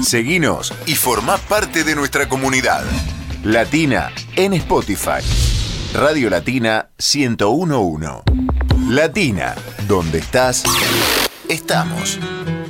Seguinos y formá parte de nuestra comunidad. Latina en Spotify. Radio Latina 101.1. Latina, donde estás, estamos.